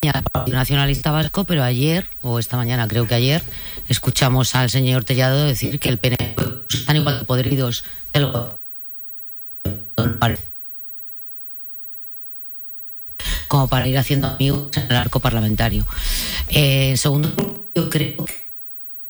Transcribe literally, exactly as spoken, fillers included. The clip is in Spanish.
del Partido Nacionalista Vasco, pero ayer, o esta mañana creo que ayer, escuchamos al señor Tellado decir que el P N V están igual de podridos del gobierno como para ir haciendo amigos en el arco parlamentario. Eh, en segundo, yo creo que